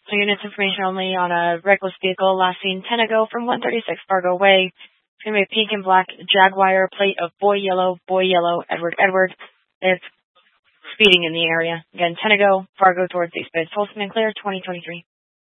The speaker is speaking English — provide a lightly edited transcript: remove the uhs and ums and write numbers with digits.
So units information only on a reckless vehicle last seen 10 ago from 136 Fargo Way. It's going to be a pink and black Jaguar plate of boy yellow, Edward, Edward. It's speeding in the area. Again, 10 ago, Fargo towards East Bay. Folsom and Clear, 2023.